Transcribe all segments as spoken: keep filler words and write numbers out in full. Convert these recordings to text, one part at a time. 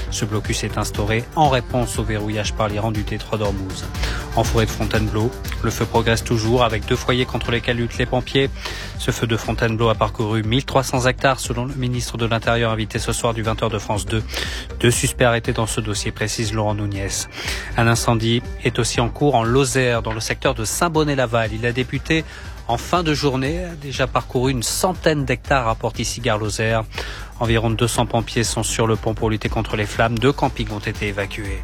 Ce blocus est instauré en réponse au verrouillage par l'Iran du détroit d'Ormuz. En forêt de Fontainebleau, le feu progresse toujours avec deux foyers contre lesquels luttent les pompiers. Ce feu de Fontainebleau a parcouru mille trois cents hectares selon le ministre de l'Intérieur invité ce soir du vingt heures de France deux. Deux suspects arrêtés dans ce dossier, précise Laurent Nunez. Un incendie est aussi en cours en Lozère, dans le secteur de Saint-Bonnet-Laval. Il a débuté en fin de journée, a déjà parcouru une centaine d'hectares, rapporte ici Gare Lozère. Environ deux cents pompiers sont sur le pont pour lutter contre les flammes. Deux campings ont été évacués.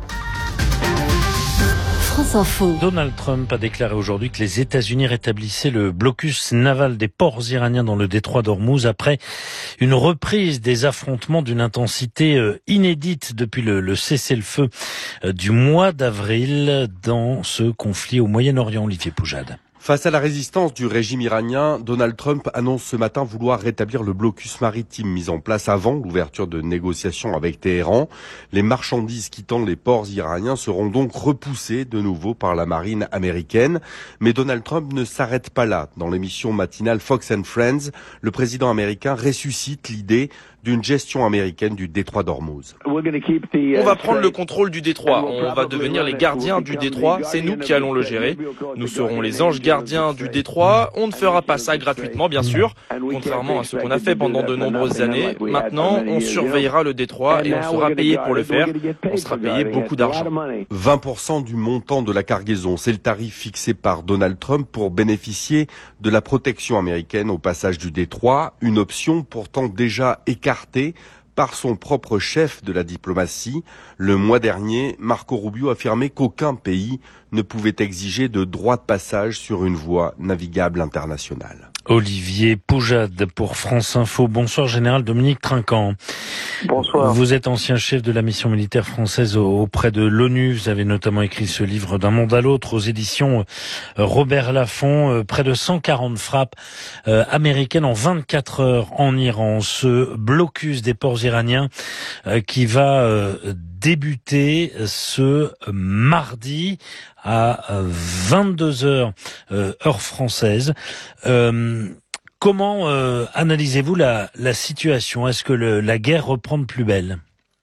France Info. Donald Trump a déclaré aujourd'hui que les États-Unis rétablissaient le blocus naval des ports iraniens dans le détroit d'Ormuz après une reprise des affrontements d'une intensité inédite depuis le, le cessez-le-feu du mois d'avril dans ce conflit au Moyen-Orient. Olivier Poujade. Face à la résistance du régime iranien, Donald Trump annonce ce matin vouloir rétablir le blocus maritime mis en place avant l'ouverture de négociations avec Téhéran. Les marchandises quittant les ports iraniens seront donc repoussées de nouveau par la marine américaine. Mais Donald Trump ne s'arrête pas là. Dans l'émission matinale Fox and Friends, le président américain ressuscite l'idée d'une gestion américaine du détroit d'Ormuz. On va prendre le contrôle du détroit. On va devenir les gardiens du détroit. C'est nous qui allons le gérer. Nous serons les anges gardiens du détroit. On ne fera pas ça gratuitement, bien sûr, contrairement à ce qu'on a fait pendant de nombreuses années. Maintenant, on surveillera le détroit et on sera payé pour le faire. On sera payé beaucoup d'argent. vingt pour cent du montant de la cargaison, c'est le tarif fixé par Donald Trump pour bénéficier de la protection américaine au passage du détroit, une option pourtant déjà écartée par son propre chef de la diplomatie. Le mois dernier, Marco Rubio affirmait qu'aucun pays ne pouvait exiger de droit de passage sur une voie navigable internationale. Olivier Poujade pour France Info. Bonsoir, général Dominique Trinquant. Bonsoir. Vous êtes ancien chef de la mission militaire française auprès de l'ONU. Vous avez notamment écrit ce livre D'un monde à l'autre aux éditions Robert Laffont. Près de cent quarante frappes américaines en vingt-quatre heures en Iran. Ce blocus des ports iraniens qui va débuter ce mardi à vingt-deux heures heure française. Euh, comment euh, analysez-vous la, la situation ? Est-ce que le, la guerre reprend de plus belle ?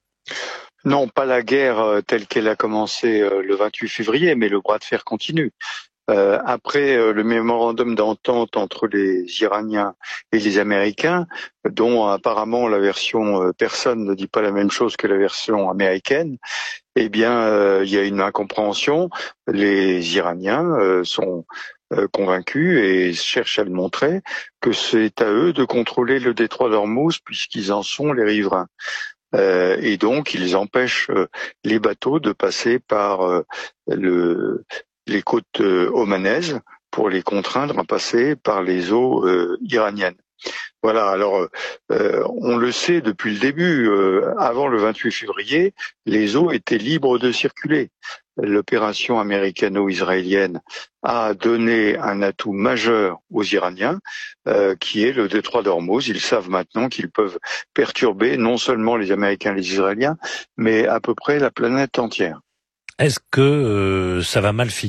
Non, pas la guerre euh, telle qu'elle a commencé euh, le vingt-huit février, mais le bras de fer continue. Euh, après euh, le mémorandum d'entente entre les Iraniens et les Américains, dont apparemment la version euh, personne ne dit pas la même chose que la version américaine, eh bien euh, il y a une incompréhension. Les Iraniens euh, sont euh, convaincus et cherchent à le montrer que c'est à eux de contrôler le détroit d'Ormuz puisqu'ils en sont les riverains. Euh, et donc ils empêchent euh, les bateaux de passer par euh, le les côtes euh, omanaises pour les contraindre à passer par les eaux euh, iraniennes. Voilà, alors euh, on le sait depuis le début, euh, avant le vingt-huit février, les eaux étaient libres de circuler. L'opération américano-israélienne a donné un atout majeur aux Iraniens, euh, qui est le détroit d'Ormuz. Ils savent maintenant qu'ils peuvent perturber non seulement les Américains et les Israéliens, mais à peu près la planète entière. Est-ce que euh, ça va mal finir ?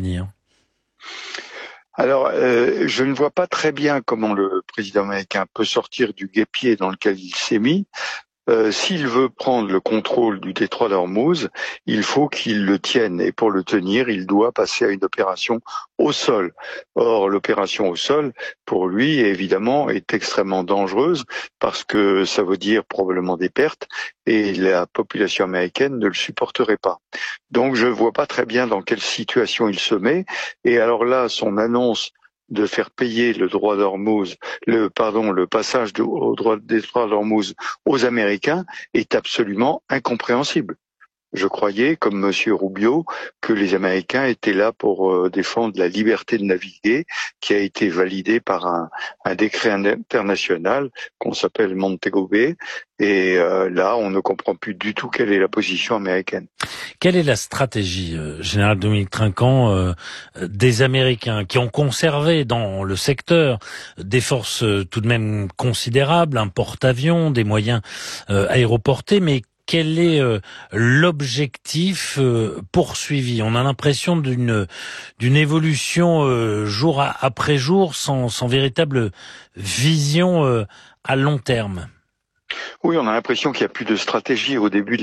Alors, euh, je ne vois pas très bien comment le président américain peut sortir du guêpier dans lequel il s'est mis. Euh, s'il veut prendre le contrôle du détroit d'Ormuz, il faut qu'il le tienne. Et pour le tenir, il doit passer à une opération au sol. Or, l'opération au sol, pour lui, évidemment, est extrêmement dangereuse parce que ça veut dire probablement des pertes et la population américaine ne le supporterait pas. Donc, je ne vois pas très bien dans quelle situation il se met. Et alors là, son annonce de faire payer le droit d'Ormuz, le pardon, le passage de, au droit des droits d'Ormuz aux Américains est absolument incompréhensible. Je croyais, comme Monsieur Rubio, que les Américains étaient là pour euh, défendre la liberté de naviguer, qui a été validée par un, un décret international qu'on s'appelle Montego Bay. Et euh, là, on ne comprend plus du tout quelle est la position américaine. Quelle est la stratégie, euh, général Dominique Trinquant, euh, des Américains qui ont conservé dans le secteur des forces euh, tout de même considérables, un porte-avions, des moyens euh, aéroportés, mais quel est euh, l'objectif euh, poursuivi ? On a l'impression d'une d'une évolution euh, jour à, après jour, sans, sans véritable vision euh, à long terme. Oui, on a l'impression qu'il n'y a plus de stratégie au début de